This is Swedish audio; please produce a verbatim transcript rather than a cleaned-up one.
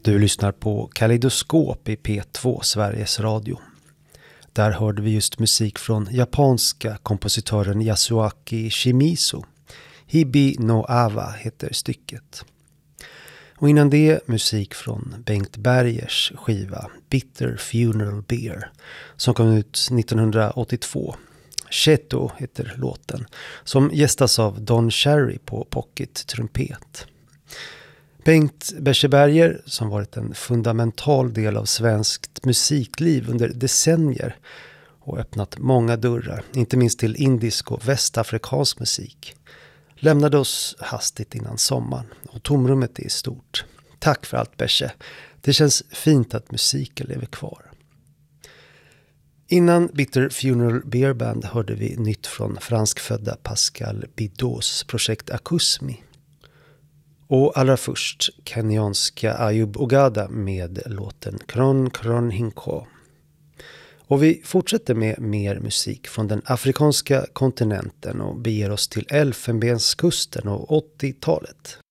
Du lyssnar på Kaleidoskop i P två, Sveriges Radio. Där hörde vi just musik från japanska kompositören Yasuaki Shimizu. Hibi no Awa heter stycket. Och innan det musik från Bengt Bergers skiva Bitter Funeral Beer som kom ut nittonhundraåttiotvå. Cheto heter låten, som gästas av Don Cherry på pocket-trumpet. Bengt Berger, som varit en fundamental del av svenskt musikliv under decennier och öppnat många dörrar, inte minst till indisk och västafrikansk musik, lämnade oss hastigt innan sommaren och tomrummet är stort. Tack för allt, Berge. Det känns fint att musiken lever kvar. Innan Bitter Funeral Beer Band hörde vi nytt från franskfödda Pascal Bidots projekt Akusmi. Och allra först kenyanska Ayub Ogada med låten Kron Kron Hinko. Och vi fortsätter med mer musik från den afrikanska kontinenten och beger oss till Elfenbenskusten och åttiotalet.